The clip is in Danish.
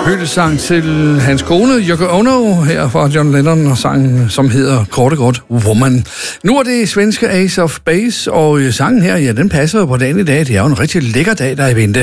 Hyldesang til hans kone, Yoko Ono, her fra John Lennon, og sangen, som hedder kort og godt Woman. Nu er det svenske Ace of Base, og sangen her, ja, den passer jo på dagen i dag. Det er jo en rigtig lækker dag, der er i vente.